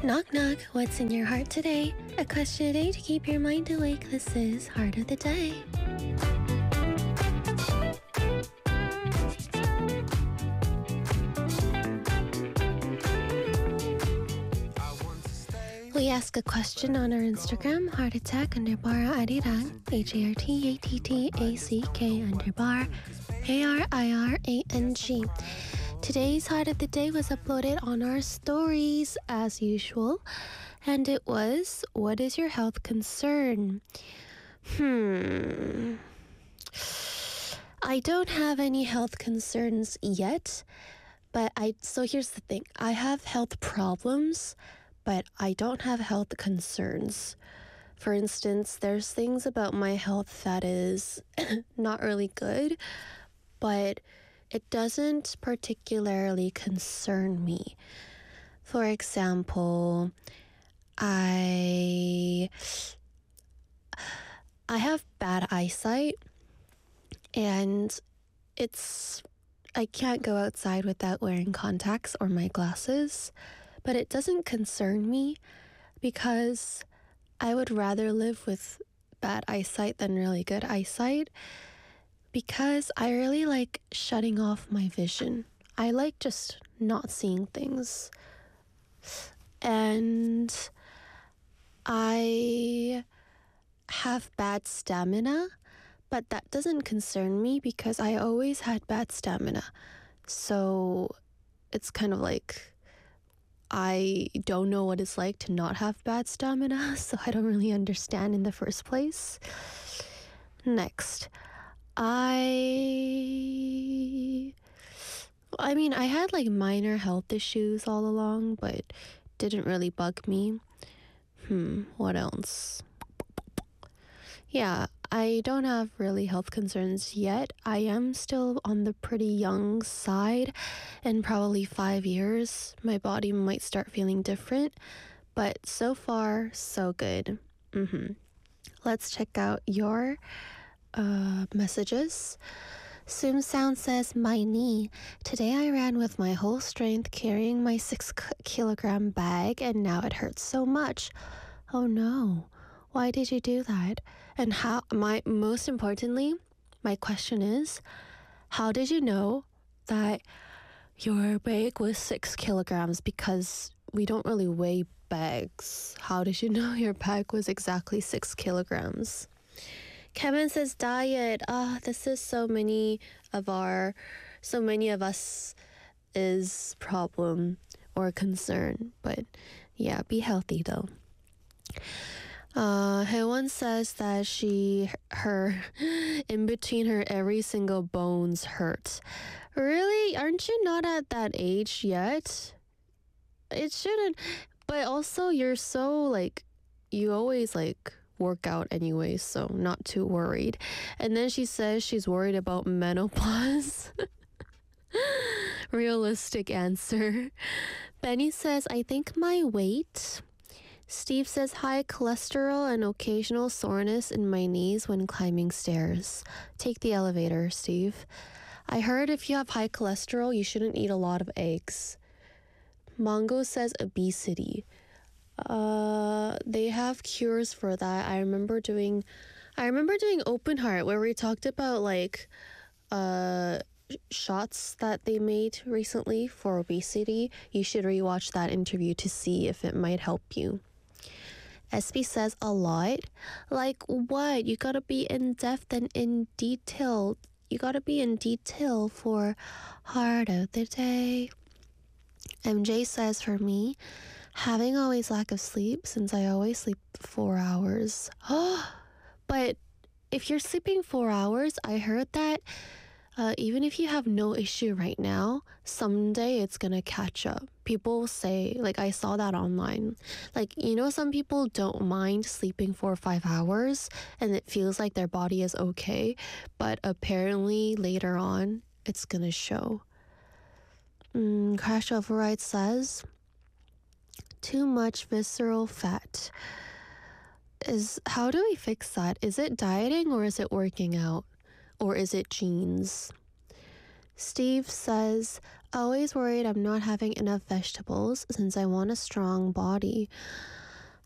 Knock knock, what's in your heart today? A question a day to keep your mind awake. This is Heart of the Day. We ask a question on our Instagram, heartattack_arirang, HARTATTACK_ARIRANG. Today's Heart of the Day was uploaded on our stories as usual, and it was, what is your health concern? I don't have any health concerns yet, but so here's the thing. I have health problems, but I don't have health concerns. For instance, there's things about my health that is not really good, but it doesn't particularly concern me. For example, I have bad eyesight, and I can't go outside without wearing contacts or my glasses, but it doesn't concern me because I would rather live with bad eyesight than really good eyesight, because I really like shutting off my vision. I like just not seeing things. And I have bad stamina, but that doesn't concern me because I always had bad stamina. So it's kind of like I don't know what it's like to not have bad stamina, so I don't really understand in the first place. Next, I had like minor health issues all along, but didn't really bug me. What else? Yeah, I don't have really health concerns yet. I am still on the pretty young side. In probably 5 years, my body might start feeling different, but so far, so good. Let's check out your messages. Soom Sound says, my knee. Today I ran with my whole strength carrying my 6-kilogram bag, and now it hurts so much. Oh no. Why did you do that? And most importantly, my question is, how did you know that your bag was 6 kilograms? Because we don't really weigh bags. How did you know your bag was exactly 6 kilograms? Kevin says diet. This is so many of us is problem or concern. But yeah, be healthy though. Hewan says that her in between her every single bones hurt. Really? Aren't you not at that age yet? It shouldn't. But also you're so you always work out anyway, so not too worried. And then she says she's worried about menopause. Realistic answer. Benny says, I think my weight. Steve says, high cholesterol and occasional soreness in my knees when climbing stairs. Take the elevator, Steve. I heard if you have high cholesterol, you shouldn't eat a lot of eggs. Mongo says obesity. They have cures for that. I remember doing Open Heart where we talked about shots that they made recently for obesity. You should rewatch that interview to see if it might help you. SB says a lot. Like what? You gotta be in depth and in detail. You gotta be in detail for Heart of the Day. MJ says, for me, having always lack of sleep since I always sleep 4 hours. But if you're sleeping 4 hours, I heard that even if you have no issue right now, someday it's gonna catch up. People say, I saw that online. Some people don't mind sleeping 4 or 5 hours and it feels like their body is okay, but apparently later on, it's gonna show. Crash Override says, too much visceral fat. How do we fix that? Is it dieting or is it working out? Or is it genes? Steve says, Always worried I'm not having enough vegetables since I want a strong body.